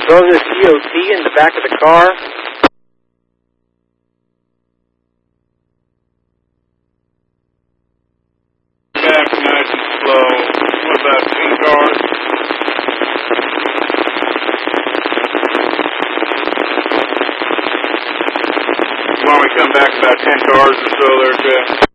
Throw this COT in the back of the car. Back nice and slow. What about 10 cars? Why don't we come back about 10 cars or so there, Jeff?